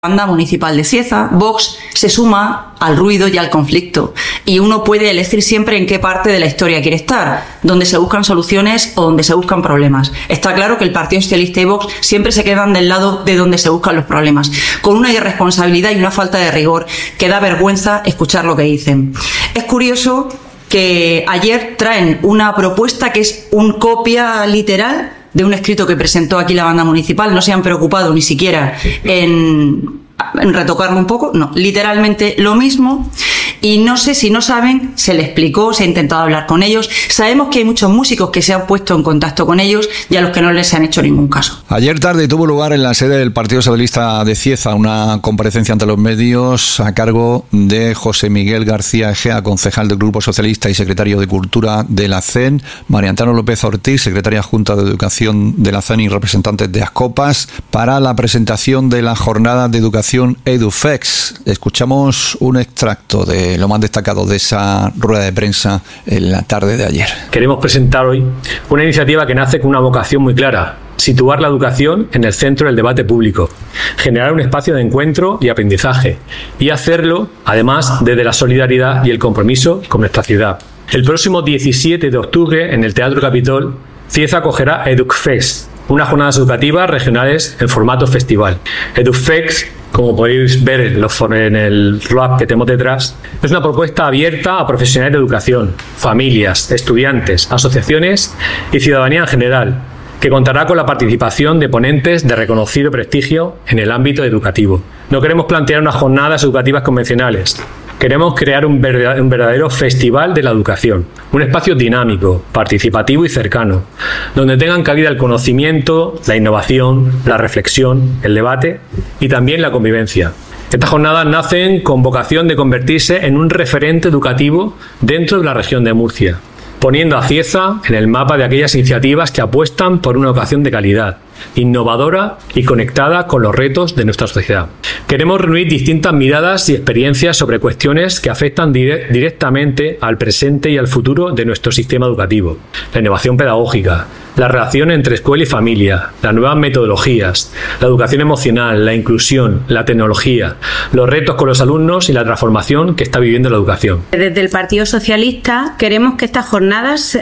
Banda municipal de Cieza, Vox se suma al ruido y al conflicto, y uno puede elegir siempre en qué parte de la historia quiere estar, donde se buscan soluciones o donde se buscan problemas. Está claro que el Partido Socialista y Vox siempre se quedan del lado de donde se buscan los problemas, con una irresponsabilidad y una falta de rigor que da vergüenza escuchar lo que dicen. Es curioso que ayer traen una propuesta que es un copia literal de un escrito que presentó aquí la banda municipal. No se han preocupado ni siquiera en retocarlo un poco, no, literalmente lo mismo. Y no sé si no saben, se le explicó, se ha intentado hablar con ellos. Sabemos que hay muchos músicos que se han puesto en contacto con ellos y a los que no les han hecho ningún caso. Ayer tarde tuvo lugar en la sede del Partido Socialista de Cieza una comparecencia ante los medios a cargo de José Miguel García Egea, concejal del Grupo Socialista y secretario de Cultura de la CEN, María Antano López Ortiz, secretaria Junta de Educación de la CEN y representantes de Ascopas, para la presentación de la jornada de educación EduFex. Escuchamos un extracto de lo más destacado de esa rueda de prensa en la tarde de ayer. Queremos presentar hoy una iniciativa que nace con una vocación muy clara: situar la educación en el centro del debate público, generar un espacio de encuentro y aprendizaje, y hacerlo, además, desde la solidaridad y el compromiso con nuestra ciudad. El próximo 17 de octubre, en el Teatro Capitol, Cieza acogerá EduFex, unas jornadas educativas regionales en formato festival. EduFex, como podéis ver en el rap que tenemos detrás, es una propuesta abierta a profesionales de educación, familias, estudiantes, asociaciones y ciudadanía en general, que contará con la participación de ponentes de reconocido prestigio en el ámbito educativo. No queremos plantear unas jornadas educativas convencionales. Queremos crear un verdadero festival de la educación, un espacio dinámico, participativo y cercano, donde tengan cabida el conocimiento, la innovación, la reflexión, el debate y también la convivencia. Estas jornadas nacen con vocación de convertirse en un referente educativo dentro de la región de Murcia, poniendo a Cieza en el mapa de aquellas iniciativas que apuestan por una educación de calidad, innovadora y conectada con los retos de nuestra sociedad. Queremos reunir distintas miradas y experiencias sobre cuestiones que afectan directamente al presente y al futuro de nuestro sistema educativo: la innovación pedagógica, la relación entre escuela y familia, las nuevas metodologías, la educación emocional, la inclusión, la tecnología, los retos con los alumnos y la transformación que está viviendo la educación. Desde el Partido Socialista queremos que estas jornadas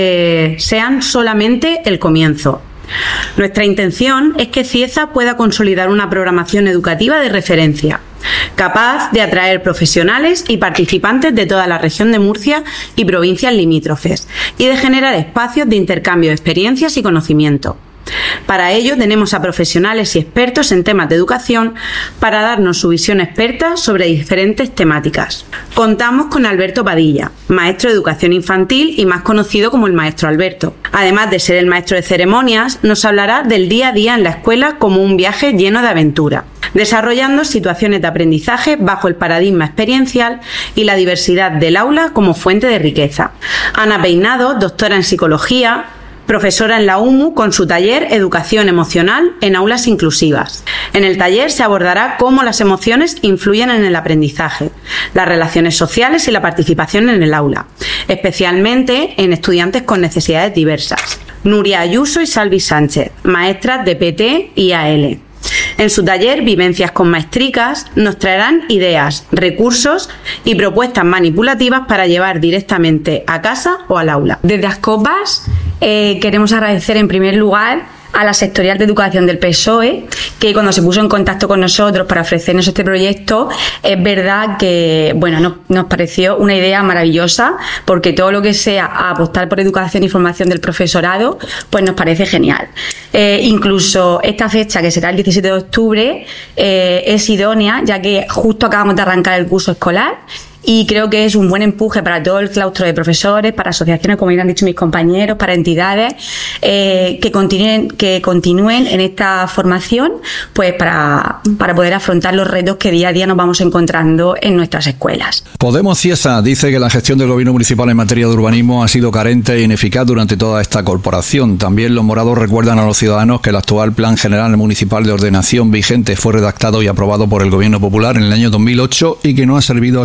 sean solamente el comienzo. Nuestra intención es que Cieza pueda consolidar una programación educativa de referencia, capaz de atraer profesionales y participantes de toda la región de Murcia y provincias limítrofes, y de generar espacios de intercambio de experiencias y conocimiento. Para ello tenemos a profesionales y expertos en temas de educación para darnos su visión experta sobre diferentes temáticas. Contamos con Alberto Padilla, maestro de educación infantil y más conocido como el maestro Alberto. Además de ser el maestro de ceremonias, nos hablará del día a día en la escuela como un viaje lleno de aventura, desarrollando situaciones de aprendizaje bajo el paradigma experiencial y la diversidad del aula como fuente de riqueza. Ana Peinado, doctora en psicología, profesora en la UMU con su taller Educación Emocional en Aulas Inclusivas. En el taller se abordará cómo las emociones influyen en el aprendizaje, las relaciones sociales y la participación en el aula, especialmente en estudiantes con necesidades diversas. Nuria Ayuso y Salvi Sánchez, maestras de PT y AL. En su taller Vivencias con Maestricas nos traerán ideas, recursos y propuestas manipulativas para llevar directamente a casa o al aula. Desde Ascopas queremos agradecer en primer lugar a la sectorial de educación del PSOE, que cuando se puso en contacto con nosotros para ofrecernos este proyecto, es verdad que nos pareció una idea maravillosa, porque todo lo que sea apostar por educación y formación del profesorado, pues nos parece genial. Incluso esta fecha, que será el 17 de octubre, es idónea, ya que justo acabamos de arrancar el curso escolar. Y creo que es un buen empuje para todo el claustro de profesores, para asociaciones, como ya han dicho mis compañeros, para entidades que continúen en esta formación, pues para poder afrontar los retos que día a día nos vamos encontrando en nuestras escuelas. Podemos Cieza dice que la gestión del gobierno municipal en materia de urbanismo ha sido carente e ineficaz durante toda esta corporación. También los morados recuerdan a los ciudadanos que el actual Plan General Municipal de Ordenación vigente fue redactado y aprobado por el Gobierno Popular en el año 2008 y que no ha servido absolutamente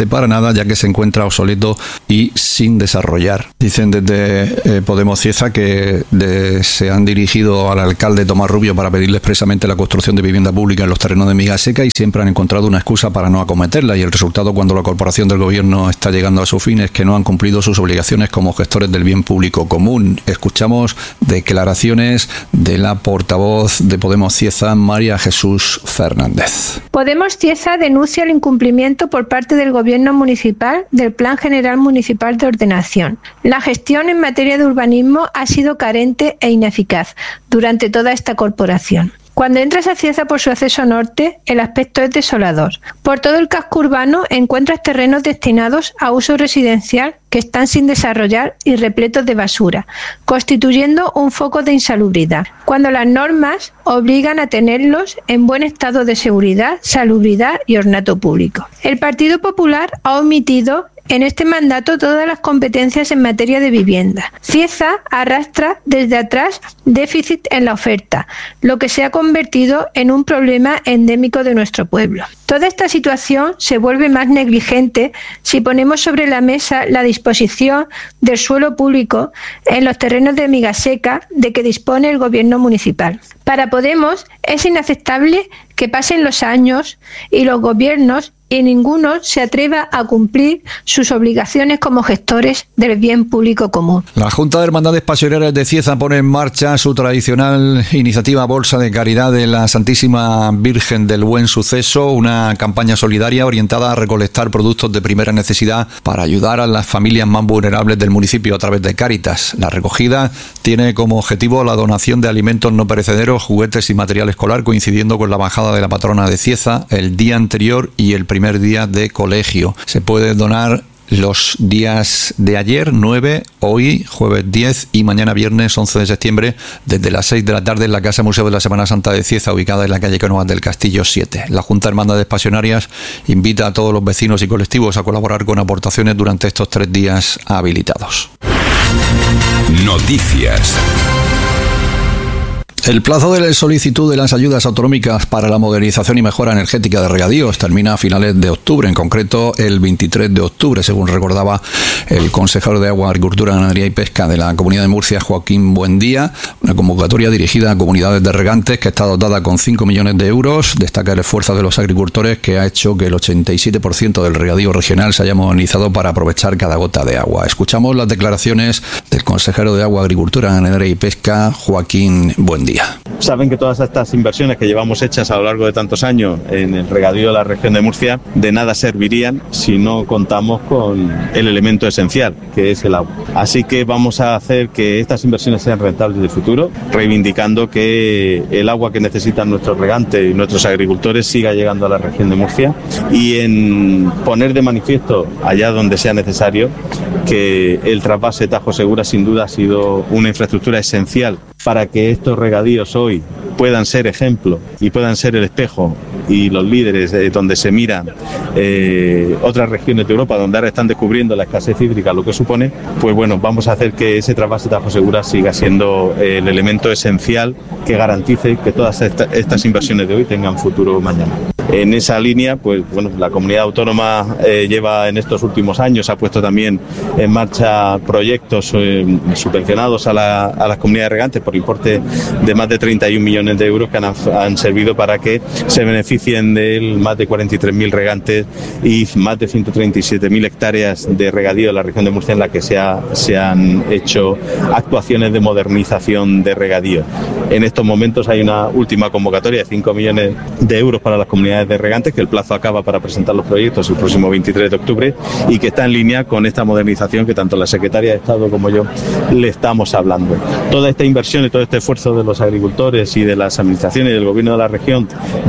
convence para nada, ya que se encuentra obsoleto y sin desarrollar. Dicen desde Podemos Cieza que se han dirigido al alcalde Tomás Rubio para pedirle expresamente la construcción de vivienda pública en los terrenos de Migaseca y siempre han encontrado una excusa para no acometerla, y el resultado cuando la corporación del gobierno está llegando a su fin es que no han cumplido sus obligaciones como gestores del bien público común. Escuchamos declaraciones de la portavoz de Podemos Cieza, María Jesús Fernández. Podemos Cieza denuncia el incumplimiento por parte del Gobierno municipal del Plan General Municipal de Ordenación. La gestión en materia de urbanismo ha sido carente e ineficaz durante toda esta corporación. Cuando entras a Cieza por su acceso norte, el aspecto es desolador. Por todo el casco urbano encuentras terrenos destinados a uso residencial que están sin desarrollar y repletos de basura, constituyendo un foco de insalubridad, cuando las normas obligan a tenerlos en buen estado de seguridad, salubridad y ornato público. El Partido Popular ha omitido en este mandato todas las competencias en materia de vivienda. Cieza arrastra desde atrás déficit en la oferta, lo que se ha convertido en un problema endémico de nuestro pueblo. Toda esta situación se vuelve más negligente si ponemos sobre la mesa la disposición del suelo público en los terrenos de Migaseca de que dispone el Gobierno municipal. Para Podemos es inaceptable que pasen los años y los gobiernos y ninguno se atreva a cumplir sus obligaciones como gestores del bien público común. La Junta de Hermandades Pasionales de Cieza pone en marcha su tradicional iniciativa Bolsa de Caridad de la Santísima Virgen del Buen Suceso, una campaña solidaria orientada a recolectar productos de primera necesidad para ayudar a las familias más vulnerables del municipio a través de Cáritas. La recogida tiene como objetivo la donación de alimentos no perecederos, juguetes y material escolar, coincidiendo con la bajada de la patrona de Cieza el día anterior y el primer día de colegio. Se puede donar los días de ayer, 9, hoy, jueves 10 y mañana viernes 11 de septiembre, desde las 6 de la tarde en la Casa Museo de la Semana Santa de Cieza, ubicada en la calle Cánovas del Castillo 7. La Junta de Hermandades Pasionarias invita a todos los vecinos y colectivos a colaborar con aportaciones durante estos 3 días habilitados. Noticias. El plazo de la solicitud de las ayudas autonómicas para la modernización y mejora energética de regadíos termina a finales de octubre, en concreto el 23 de octubre, según recordaba el consejero de Agua, Agricultura, Ganadería y Pesca de la Comunidad de Murcia, Joaquín Buendía. Una convocatoria dirigida a comunidades de regantes que está dotada con 5 millones de euros. Destaca el esfuerzo de los agricultores, que ha hecho que el 87% del regadío regional se haya modernizado para aprovechar cada gota de agua. Escuchamos las declaraciones del consejero de Agua, Agricultura, Ganadería y Pesca, Joaquín Buendía. Saben que todas estas inversiones que llevamos hechas a lo largo de tantos años en el regadío de la región de Murcia de nada servirían si no contamos con el elemento esencial, que es el agua. Así que vamos a hacer que estas inversiones sean rentables de futuro, reivindicando que el agua que necesitan nuestros regantes y nuestros agricultores siga llegando a la región de Murcia, y en poner de manifiesto allá donde sea necesario que el trasvase Tajo Segura sin duda ha sido una infraestructura esencial para que estos regadíos hoy puedan ser ejemplo y puedan ser el espejo y los líderes donde se miran otras regiones de Europa donde ahora están descubriendo la escasez hídrica, lo que supone. Pues bueno, vamos a hacer que ese trasvase Tajo Segura siga siendo el elemento esencial que garantice que todas estas inversiones de hoy tengan futuro mañana. En esa línea, pues bueno, la comunidad autónoma lleva en estos últimos años, ha puesto también en marcha proyectos subvencionados a las comunidades regantes por importe de más de 31 millones de euros que han servido para que se beneficien de él más de 43.000 regantes y más de 137.000 hectáreas de regadío de la región de Murcia, en la que se han hecho actuaciones de modernización de regadío. En estos momentos hay una última convocatoria de 5 millones de euros para las comunidades de regantes, que el plazo acaba para presentar los proyectos el próximo 23 de octubre y que está en línea con esta modernización que tanto la Secretaría de Estado como yo le estamos hablando. Toda esta inversión y todo este esfuerzo de los agricultores y de las administraciones y del gobierno de la región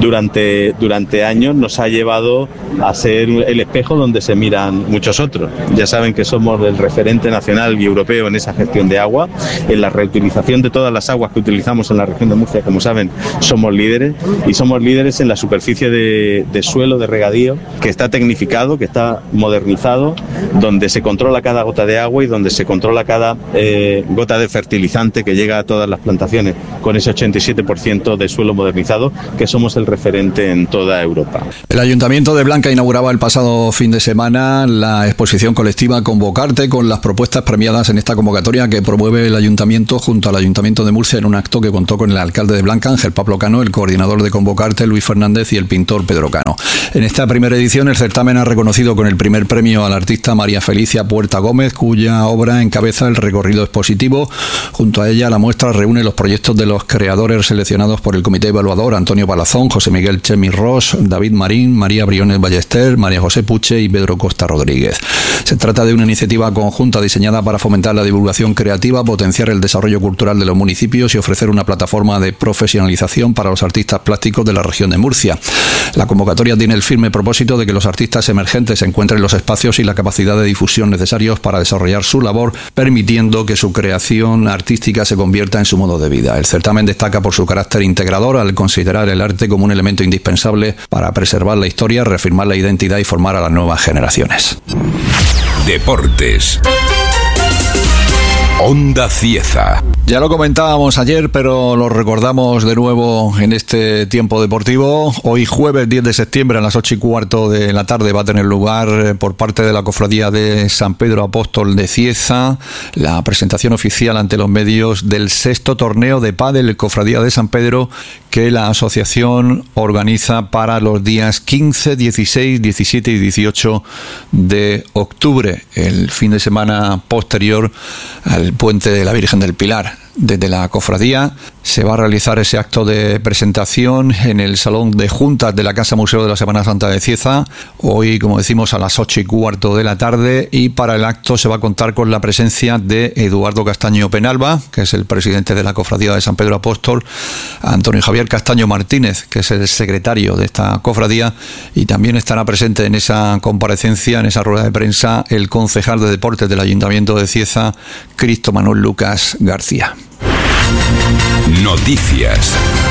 durante años nos ha llevado a ser el espejo donde se miran muchos otros. Ya saben que somos el referente nacional y europeo en esa gestión de agua, en la reutilización de todas las aguas que utilizamos en la región de Murcia. Como saben, somos líderes, y somos líderes en la superficie de suelo de regadío que está tecnificado, que está modernizado, donde se controla cada gota de agua y donde se controla cada gota de fertilizante que llega a todas las plantaciones, con ese 87% de suelo modernizado, que somos el referente en toda Europa. El Ayuntamiento de Blanca inauguraba el pasado fin de semana la exposición colectiva Convocarte, con las propuestas premiadas en esta convocatoria que promueve el Ayuntamiento junto al Ayuntamiento de Murcia, en un acto que contó con el alcalde de Blanca, Ángel Pablo Cano, el coordinador de Convocarte, Luis Fernández, y el pintor Pedro Cano. En esta primera edición, el certamen ha reconocido con el primer premio a la artista María Felicia Puerta Gómez, cuya obra encabeza el recorrido expositivo. Junto a ella, la muestra reúne los proyectos de los creadores seleccionados por el comité evaluador: Antonio Palazón, José Miguel Chemi Ross, David Marín, María Briones Ballester, María José Puche y Pedro Costa Rodríguez. Se trata de una iniciativa conjunta diseñada para fomentar la divulgación creativa, potenciar el desarrollo cultural de los municipios y ofrecer una plataforma de profesionalización para los artistas plásticos de la región de Murcia. La convocatoria tiene el firme propósito de que los artistas emergentes encuentren los espacios y la capacidad de difusión necesarios para desarrollar su labor, permitiendo que su creación artística se convierta en su modo de vida. El certamen destaca por su carácter integrador, al considerar el arte como un elemento indispensable para preservar la historia, reafirmar la identidad y formar a las nuevas generaciones. Deportes. Onda Cieza. Ya lo comentábamos ayer, pero lo recordamos de nuevo en este tiempo deportivo. Hoy jueves 10 de septiembre a las 8:15 de la tarde va a tener lugar por parte de la Cofradía de San Pedro Apóstol de Cieza la presentación oficial ante los medios del 6º torneo de pádel Cofradía de San Pedro, que la asociación organiza para los días 15, 16, 17 y 18 de octubre, el fin de semana posterior al Puente de la Virgen del Pilar. Desde la cofradía se va a realizar ese acto de presentación en el Salón de Juntas de la Casa Museo de la Semana Santa de Cieza, hoy, como decimos, a las 8:15 de la tarde, y para el acto se va a contar con la presencia de Eduardo Castaño Penalba, que es el presidente de la Cofradía de San Pedro Apóstol, Antonio Javier Castaño Martínez, que es el secretario de esta cofradía, y también estará presente en esa comparecencia, en esa rueda de prensa, el concejal de Deportes del Ayuntamiento de Cieza, Cristo Manuel Lucas García. Noticias.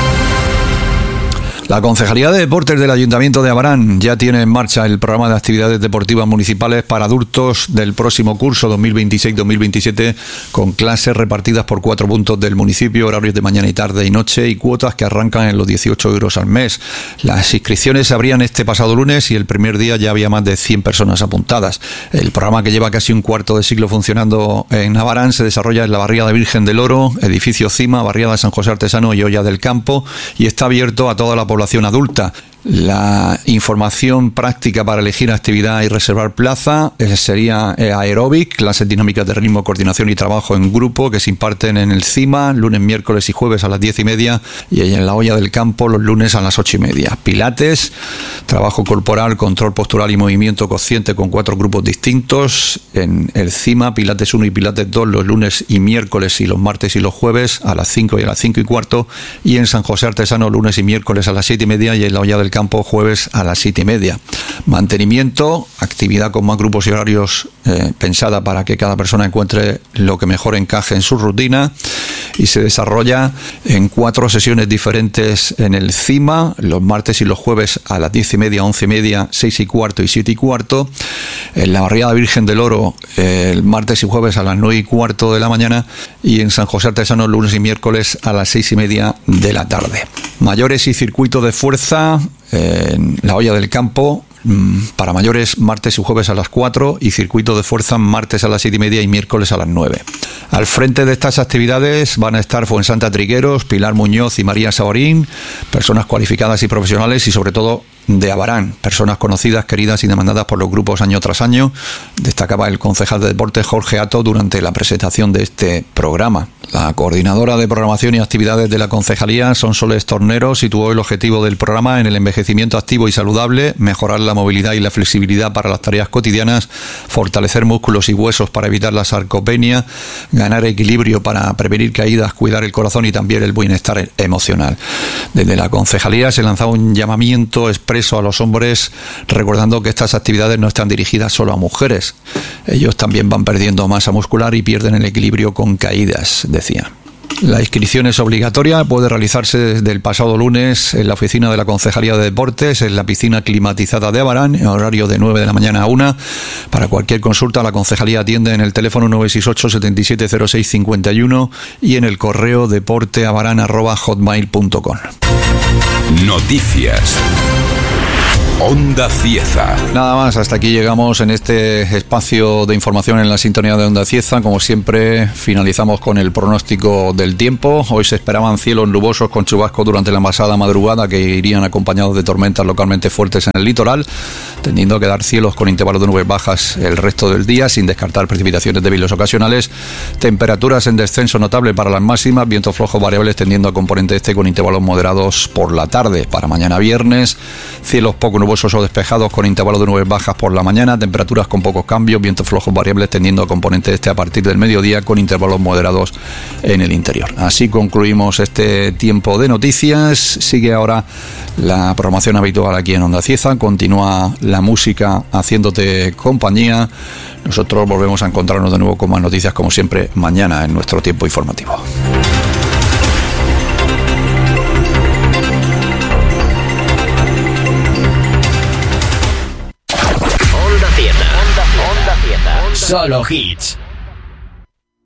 La Concejalía de Deportes del Ayuntamiento de Abarán ya tiene en marcha el programa de actividades deportivas municipales para adultos del próximo curso 2026-2027, con clases repartidas por 4 puntos del municipio, horarios de mañana y tarde y noche, y cuotas que arrancan en los 18 euros al mes. Las inscripciones se abrían este pasado lunes y el primer día ya había más de 100 personas apuntadas. El programa, que lleva casi un cuarto de siglo funcionando en Abarán, se desarrolla en la barriada Virgen del Oro, edificio Cima, barriada San José Artesano y Olla del Campo, y está abierto a toda la población adulta. La información práctica para elegir actividad y reservar plaza sería aeróbic, clases dinámicas de ritmo, coordinación y trabajo en grupo, que se imparten en el CIMA lunes, miércoles y jueves a las 10:30, y en la Olla del Campo los lunes a las 8:30. Pilates, trabajo corporal, control postural y movimiento consciente con 4 grupos distintos en el CIMA, Pilates 1 y Pilates 2 los lunes y miércoles, y los martes y los jueves a las 5 y a las 5:15, y en San José Artesano lunes y miércoles a las 7:30, y en la Olla del Campo jueves a las 7:30. Mantenimiento, actividad con más grupos y horarios pensada para que cada persona encuentre lo que mejor encaje en su rutina, y se desarrolla en 4 sesiones diferentes en el CIMA, los martes y los jueves a las 10:30, 11:30, 6:15 y 7:15, en la barriada Virgen del Oro el martes y jueves a las 9:15 de la mañana, y en San José Artesano lunes y miércoles a las 6:30 de la tarde. Mayores y circuito de fuerza en la Olla del Campo, para mayores martes y jueves a las 4, y circuito de fuerza martes a las 7:30 y miércoles a las 9. Al frente de estas actividades van a estar Fuensanta Trigueros, Pilar Muñoz y María Saborín, personas cualificadas y profesionales, y sobre todo de Abarán, personas conocidas, queridas y demandadas por los grupos año tras año, destacaba el concejal de Deportes Jorge Ato durante la presentación de este programa. La coordinadora de programación y actividades de la concejalía, Sonsoles Tornero, situó el objetivo del programa en el envejecimiento activo y saludable, mejorar la movilidad y la flexibilidad para las tareas cotidianas, fortalecer músculos y huesos para evitar la sarcopenia, ganar equilibrio para prevenir caídas, cuidar el corazón y también el bienestar emocional. Desde la concejalía se lanzaba un llamamiento expreso a los hombres, recordando que estas actividades no están dirigidas solo a mujeres. Ellos también van perdiendo masa muscular y pierden el equilibrio con caídas, decía. La inscripción es obligatoria, puede realizarse desde el pasado lunes en la oficina de la Concejalía de Deportes, en la piscina climatizada de Abarán, en horario de 9 de la mañana a 1. Para cualquier consulta, la Concejalía atiende en el teléfono 968 77 06 51 y en el correo deporteabarán@hotmail.com. Noticias. Onda Cieza. Nada más, hasta aquí llegamos en este espacio de información en la sintonía de Onda Cieza. Como siempre, finalizamos con el pronóstico del tiempo. Hoy se esperaban cielos nubosos con chubascos durante la pasada madrugada que irían acompañados de tormentas localmente fuertes en el litoral, tendiendo a quedar cielos con intervalos de nubes bajas el resto del día, sin descartar precipitaciones débiles ocasionales. Temperaturas en descenso notable para las máximas, vientos flojos variables tendiendo a componente este con intervalos moderados por la tarde. Para mañana viernes, cielos poco nubosos o despejados con intervalos de nubes bajas por la mañana, temperaturas con pocos cambios, vientos flojos variables tendiendo a componente este a partir del mediodía con intervalos moderados en el interior. Así concluimos este tiempo de noticias. Sigue ahora la programación habitual aquí en Onda Cieza, continúa la música haciéndote compañía. Nosotros volvemos a encontrarnos de nuevo con más noticias como siempre mañana en nuestro tiempo informativo. Solo hits.